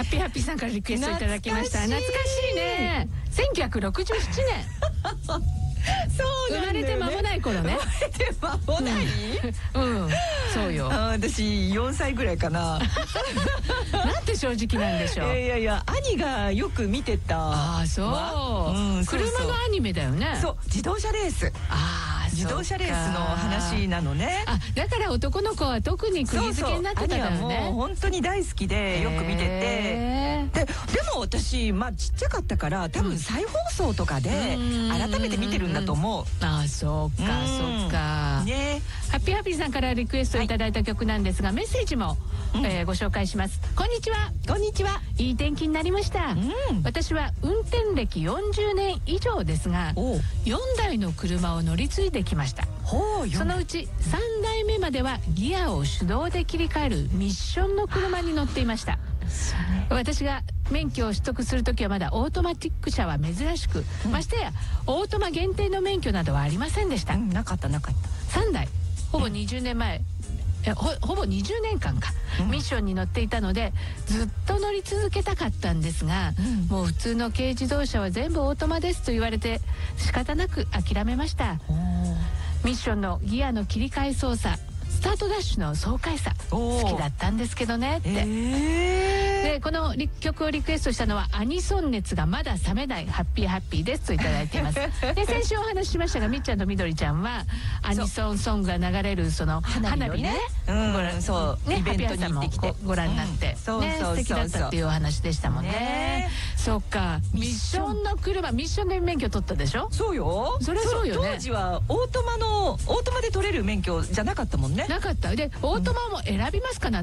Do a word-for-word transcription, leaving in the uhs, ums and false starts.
ッピーハッピーさんからリクエストいただきました。懐かしいね。せんきゅうひゃくろくじゅうななねんそうなんだよね、 生まれて間もない頃ね。 生まれて間もない、 うん、うん、そうよ。 あ、私よんさいぐらいかな。 なんて正直なんでしょう。 いやいや、兄がよく見てた。 ああ、そう、うん、そうそう、車のアニメだよね。 そう、自動車レース。 ああ、 自動車レースの話なのね。 あ、だから男の子は特に釘付けになってたんだよね。 そうそう、兄はもう本当に大好きでよく見てて、で、でも私、まあちっちゃかったから多分再放送とかで改めて見てるんだと思う。 ああ、そうか、そうかね。ハッピーハッピーさんからリクエストいただいた曲なんですが、メッセージも、えー、ご紹介します。こんにちは。 こんにちは。 いい天気になりました、うん、私は運転歴よんじゅうねん以上ですが、よんだいの車を乗り継いできました。そのうちさんだいめまではギアを手動で切り替えるミッションの車に乗っていました。私が免許を取得するときはまだオートマティック車は珍しく、うん、ましてやオートマ限定の免許などはありませんでした、うん、 なかったなかったさんだい、ほぼにじゅうねんまえ、うん、ほ, ほぼにじゅうねんかんか、うん、ミッションに乗っていたのでずっと乗り続けたかったんですが、うん、もう普通の軽自動車は全部オートマですと言われて仕方なく諦めました。ミッションのギアの切り替え操作、スタートダッシュの爽快さ好きだったんですけどねって、えー、でこの曲をリクエストしたのはアニソン熱がまだ冷めないハッピーハッピーですといただいています。で、先週お話ししましたが、みっちゃんとみどりちゃんはアニソンソングが流れるその花火ね、うん、ご覧、そうね、イベントに行ってきてご覧になって、うん、そうそうそうそう、ね、素敵だったっていうお話でしたもんね。ね、そっか、ミッションの車、ミッションで免許取ったでしょ。そうよ、それはそうよね。当時はオートマのオートマで取れる免許じゃなかったもんね。なかった。で、オートマも選びますかな